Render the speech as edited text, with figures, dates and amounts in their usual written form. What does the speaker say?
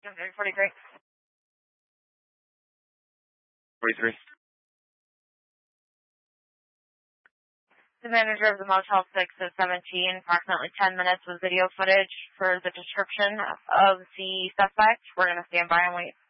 Okay, 43. 43. The manager of the Motel 6 at 17, approximately 10 minutes with video footage for the description of the suspect. We're going to stand by and wait